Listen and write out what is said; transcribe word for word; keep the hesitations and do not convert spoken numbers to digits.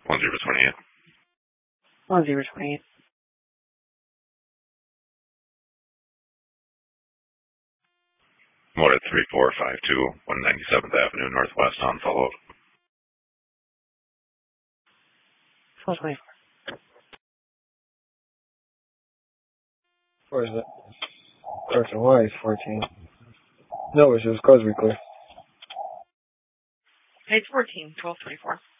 one zero twenty-eight. one zero twenty-eight. Motor three four five two, one ninety-seventh Avenue Northwest on follow-up. four twenty-four. Where is it? Carson Y is fourteen. No, it's just Causeway Clear. It's fourteen, twelve twenty-four.